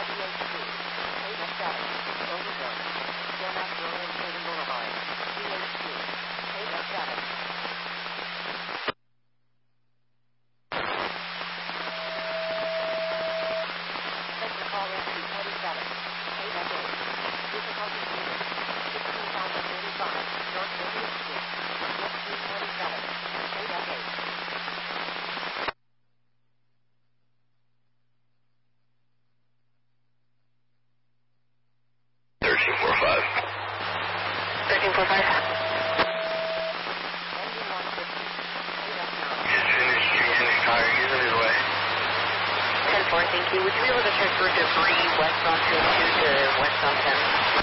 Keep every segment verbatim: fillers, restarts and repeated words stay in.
W H two, K F seven, Overburn, Jonas Roland Hayden Boulevard, C H two, K F seven. Sector call in two twenty-seven, K F eight, difficulty muted, sixteen thousand thirty-five, North thirtieth Street, West two twenty-seven, K F eight. thirteen forty-five. thirteen forty-five. Engine one fifty, K F nine. He's finished. He's in his car. He's on his way. ten four, thank you. Would you be able to transfer debris westbound two oh two to westbound ten?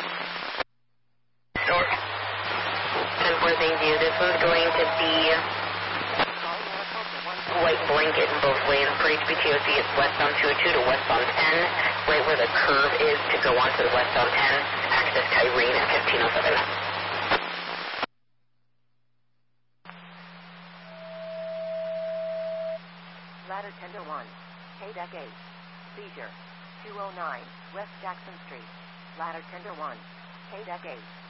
Sure. ten four, thank you. This one's going to be Calling Maricopa one white blanket in both lanes for H B T O C. It's westbound two oh two to westbound ten, right where the curve is to go onto the westbound ten. Access Kyrene at fifteen oh seven. Ladder Tender one, K deck eight, seizure, two oh nine, West Jackson Street. Ladder Tender one, K deck eight.